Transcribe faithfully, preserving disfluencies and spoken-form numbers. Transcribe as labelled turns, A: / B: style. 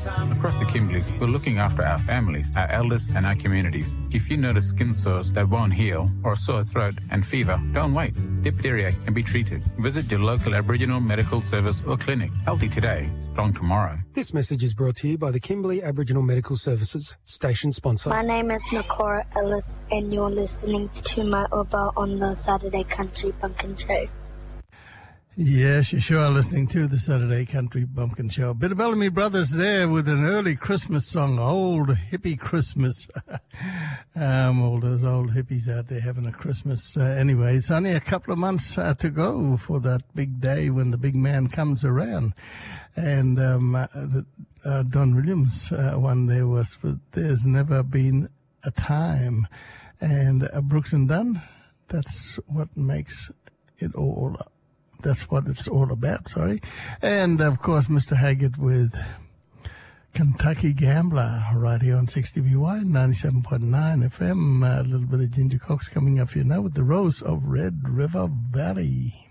A: Across the Kimbleys, we're looking after our families, our elders and our communities. If you notice skin sores that won't heal or a sore throat and fever, don't wait. Diphtheria can be treated. Visit your local Aboriginal medical service or clinic. Healthy today, strong tomorrow.
B: This message is brought to you by the Kimberley Aboriginal Medical Services, station sponsor.
C: My name is Nakora Ellis and you're listening to my Uber on the Saturday Country Bumpkin Show.
D: Yes, you sure are listening to the Saturday Country Bumpkin Show. Bit of Bellamy Brothers there with an early Christmas song, Old Hippie Christmas. um, all those old hippies out there having a Christmas. Uh, anyway, it's only a couple of months uh, to go for that big day when the big man comes around. And um, uh, the, uh, Don Williams uh, one there was, There's Never Been a Time. And uh, Brooks and Dunn, that's what makes it all up. That's what it's all about, sorry. And, of course, Mister Haggard with Kentucky Gambler right here on six D B Y, ninety-seven point nine F M. A little bit of Ginger Cox coming up here now with the Rose of Red River Valley.